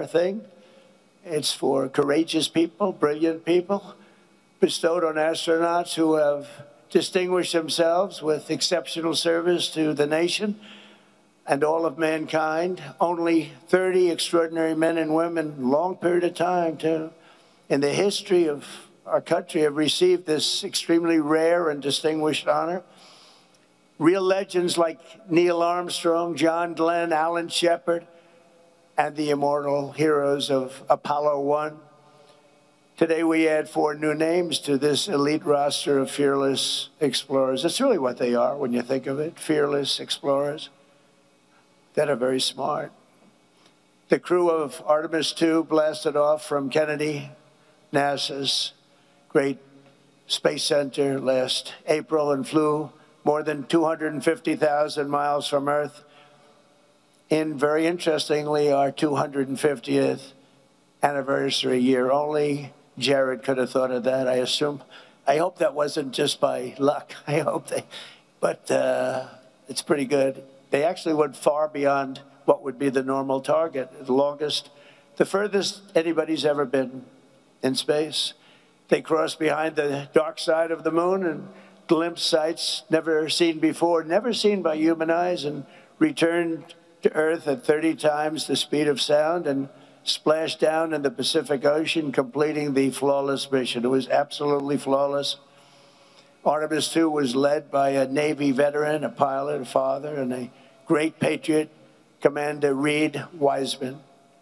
rare thing. It's for courageous people, brilliant people, bestowed on astronauts who have distinguished themselves with exceptional service to the nation and all of mankind. Only 30 extraordinary men and women, long period of time, too, in the history of our country have received this extremely rare and distinguished honor. Real legends like Neil Armstrong, John Glenn, Alan Shepard, and the immortal heroes of Apollo 1. Today we add 4 new names to this elite roster of fearless explorers. That's really what they are when you think of it, fearless explorers that are very smart. The crew of Artemis II blasted off from Kennedy, NASA's great space center, last April and flew more than 250,000 miles from Earth in, very interestingly, our 250th anniversary year. Only Jared could have thought of that, I assume. I hope that wasn't just by luck. I hope but it's pretty good. They actually went far beyond what would be the normal target, the furthest anybody's ever been in space. They crossed behind the dark side of the moon and glimpsed sights never seen before, never seen by human eyes, and returned to Earth at 30 times the speed of sound and splashed down in the Pacific Ocean, completing the flawless mission. It was absolutely flawless. Artemis II was led by a Navy veteran, a pilot, a father, and a great patriot, Commander Reed Wiseman.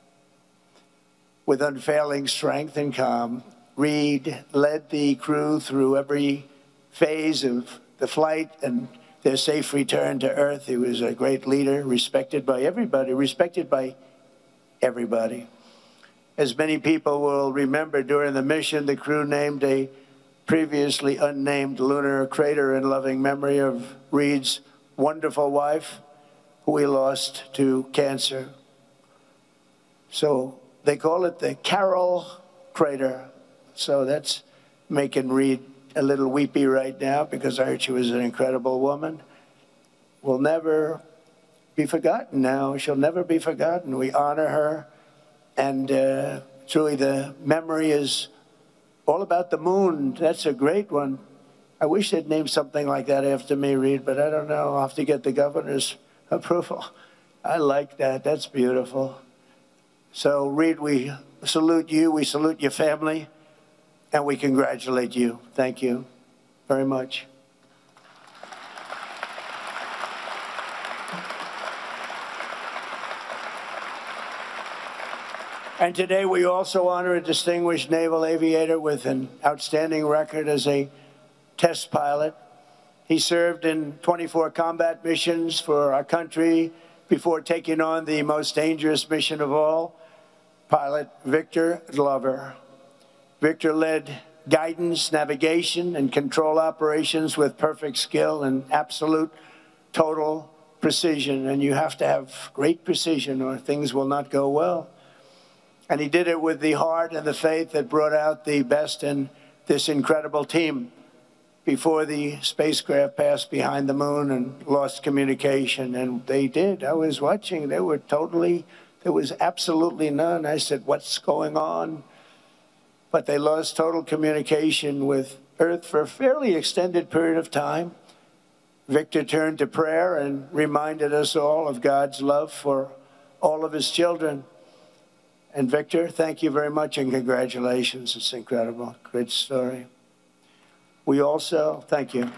With unfailing strength and calm, Reed led the crew through every phase of the flight and their safe return to Earth. He was a great leader, respected by everybody, As many people will remember, during the mission, the crew named a previously unnamed lunar crater in loving memory of Reed's wonderful wife, who he lost to cancer. So they call it the Carroll Crater. So that's making Reed a little weepy right now, because I heard she was an incredible woman. Will never be forgotten now. She'll never be forgotten. We honor her. And truly the memory is all about the moon. That's a great one. I wish they'd name something like that after me, Reed, but I don't know. I'll have to get the governor's approval. I like that. That's beautiful. So, Reed, we salute you. We salute your family. And we congratulate you. Thank you very much. And today we also honor a distinguished naval aviator with an outstanding record as a test pilot. He served in 24 combat missions for our country before taking on the most dangerous mission of all, Pilot Victor Glover. Victor led guidance, navigation, and control operations with perfect skill and absolute total precision. And you have to have great precision or things will not go well. And he did it with the heart and the faith that brought out the best in this incredible team before the spacecraft passed behind the moon and lost communication. And they did. I was watching. There was absolutely none. I said, what's going on? But they lost total communication with Earth for a fairly extended period of time. Victor turned to prayer and reminded us all of God's love for all of his children. And Victor, thank you very much and congratulations. It's incredible. Great story. We also, thank you.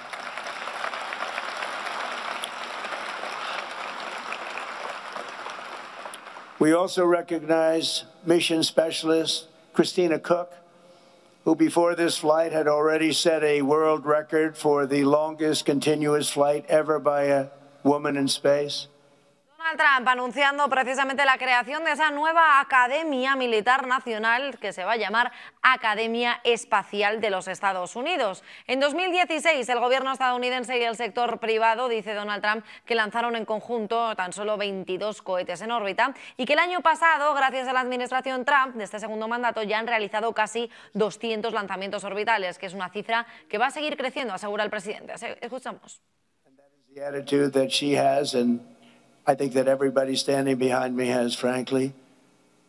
We also recognize mission specialist Christina Cook, who before this flight had already set a world record for the longest continuous flight ever by a woman in space. Donald Trump anunciando precisamente la creación de esa nueva Academia Militar Nacional que se va a llamar Academia Espacial de los Estados Unidos. En 2016, el gobierno estadounidense y el sector privado, dice Donald Trump, que lanzaron en conjunto tan solo 22 cohetes en órbita y que el año pasado, gracias a la administración Trump de este segundo mandato, ya han realizado casi 200 lanzamientos orbitales, que es una cifra que va a seguir creciendo, asegura el presidente. Escuchamos. The attitude that she has, and I think that everybody standing behind me has, frankly.